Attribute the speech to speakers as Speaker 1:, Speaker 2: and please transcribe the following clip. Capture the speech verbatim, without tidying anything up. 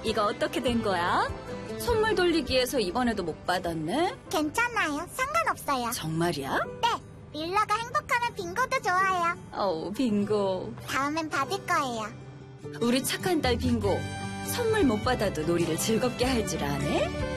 Speaker 1: 이거 어떻게 된 거야? 선물 돌리기에서 이번에도 못 받았네?
Speaker 2: 괜찮아요. 상관없어요.
Speaker 1: 정말이야?
Speaker 2: 네, 릴라가 행복하면 빙고도 좋아요.
Speaker 1: 어우, 빙고.
Speaker 2: 다음엔 받을 거예요.
Speaker 1: 우리 착한 딸 빙고. 선물 못 받아도 놀이를 즐겁게 할 줄 아네?